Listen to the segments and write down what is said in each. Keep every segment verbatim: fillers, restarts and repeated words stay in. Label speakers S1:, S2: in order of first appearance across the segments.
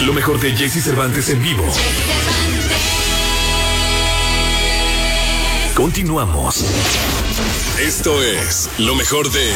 S1: Lo mejor de Jesse Cervantes en vivo. Continuamos. Esto es lo mejor de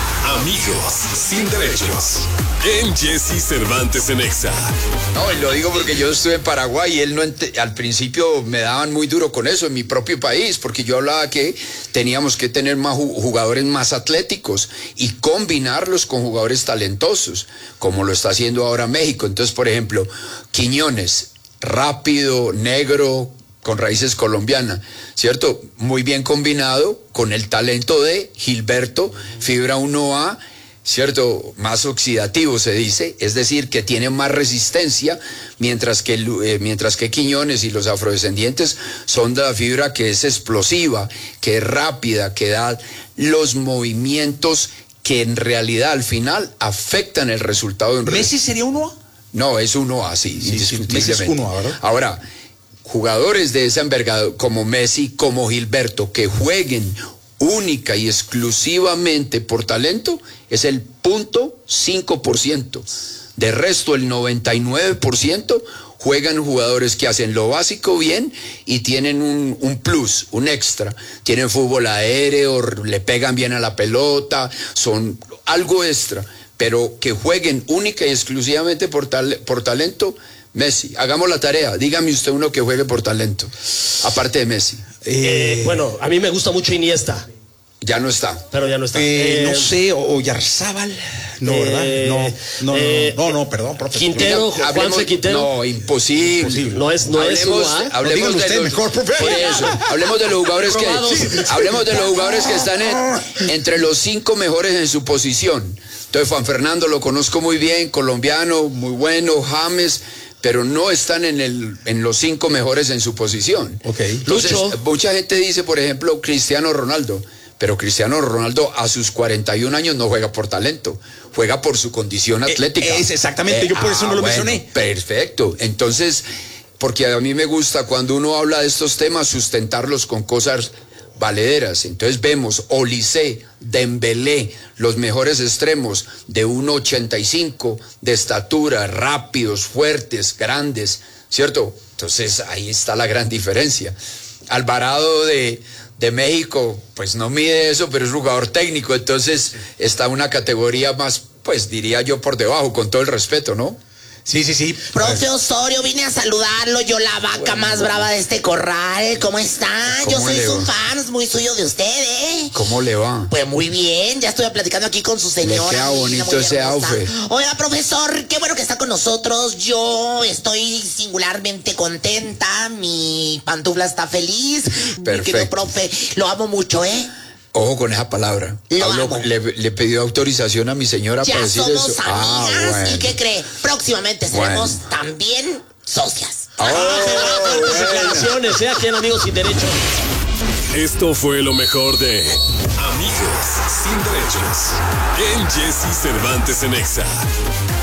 S1: Amigos Sin Derechos en Jesse Cervantes en Exa.
S2: No, y lo digo porque yo estuve en Paraguay y él no ent- al principio me daban muy duro con eso en mi propio país, porque yo hablaba que teníamos que tener más ju- jugadores más atléticos y combinarlos con jugadores talentosos, como lo está haciendo ahora México. Entonces, por ejemplo, Quiñones, rápido, negro, con raíces colombianas, ¿cierto? Muy bien combinado con el talento de Gilberto, fibra uno A, ¿cierto? Más oxidativo se dice, es decir, que tiene más resistencia, mientras que, eh, mientras que Quiñones y los afrodescendientes son de la fibra que es explosiva, que es rápida, que da los movimientos que en realidad al final afectan el resultado de un
S3: ¿Messi sería uno A?
S2: No, es uno A, sí,
S3: Sí,
S2: indiscutiblemente.
S3: Messi es uno A, ¿verdad?
S2: Ahora, jugadores de esa envergadura como Messi, como Gilberto, que jueguen única y exclusivamente por talento, es el punto cinco por ciento. De resto, el noventa y nueve por ciento juegan jugadores que hacen lo básico bien y tienen un, un plus, un extra. Tienen fútbol aéreo, le pegan bien a la pelota, son algo extra. Pero que jueguen única y exclusivamente por, tal, por talento, Messi. Hagamos la tarea. Dígame usted uno que juegue por talento, aparte de Messi.
S4: Eh, bueno, a mí me gusta mucho Iniesta,
S2: Ya no está.
S4: pero ya no está.
S3: Eh,
S4: Eh,
S3: no sé, o, o Yarzábal. No,
S4: eh,
S3: ¿verdad? No, no,
S4: eh,
S3: no, no, no, perdón, profe.
S4: Quintero,
S2: Hablemos-
S4: Juanfe Quintero.
S2: No, imposible.
S3: Imposible.
S4: No es, no es
S2: hablemos,
S4: uno A.
S2: hablemos
S3: No, dígalo
S2: de
S3: usted
S2: los,
S3: mejor, profe.
S2: por eso, hablemos de los jugadores que
S4: Reprobados.
S2: hablemos de los jugadores que están en- entre los cinco mejores en su posición. Entonces Juan Fernando lo conozco muy bien, colombiano, muy bueno, James, pero no están en el en los cinco mejores en su posición.
S3: Ok.
S2: Entonces,
S4: Lucho.
S2: mucha gente dice, por ejemplo, Cristiano Ronaldo, pero Cristiano Ronaldo a sus cuarenta y un años no juega por talento, juega por su condición atlética.
S3: es exactamente, yo por eso no lo mencioné.
S2: Perfecto. Entonces, porque a mí me gusta cuando uno habla de estos temas sustentarlos con cosas valederas. Entonces vemos Olise, Dembélé, los mejores extremos de uno ochenta y cinco de estatura, rápidos, fuertes, grandes, ¿cierto? Entonces ahí está la gran diferencia. Alvarado de, de México, pues no mide eso, pero es jugador técnico, entonces está una categoría más, pues diría yo por debajo, con todo el respeto, ¿no?
S3: Sí, sí, sí.
S5: Profe Osorio, vine a saludarlo, yo la vaca más brava de este corral. ¿Cómo está? Yo
S2: ¿Cómo
S5: soy
S2: le
S5: un
S2: va?
S5: fan muy suyo de usted, ¿eh?
S2: ¿Cómo le va?
S5: Pues muy bien, ya estuve platicando aquí con su señora.
S2: queda
S5: mi
S2: bonito
S5: hija muy
S2: ese
S5: hermosa.
S2: outfit.
S5: Oiga, profesor, qué bueno que está con nosotros. Yo estoy singularmente contenta, mi pantufla está feliz. Mi querido
S2: Perfecto.
S5: profe, lo amo mucho, ¿eh?
S2: Ojo con esa palabra.
S5: Lo
S2: Hablo-
S5: amo.
S2: le, le pidió autorización a mi señora
S5: Ya
S2: para decir
S5: somos
S2: eso.
S5: amigas.
S2: Ah, bueno.
S5: ¿Y qué cree? Próximamente seremos
S2: Bueno.
S5: también socias.
S2: Oh,
S4: Fuertes
S2: bueno.
S4: declaraciones, ¿eh? Aquí en Amigos Sin Derechos.
S1: Esto fue lo mejor de Amigos Sin Derechos en Jesse Cervantes en Exa.